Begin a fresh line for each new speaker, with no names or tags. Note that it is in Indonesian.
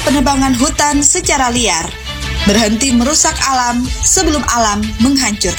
penebangan hutan secara liar. Berhenti merusak alam sebelum alam menghancurkan.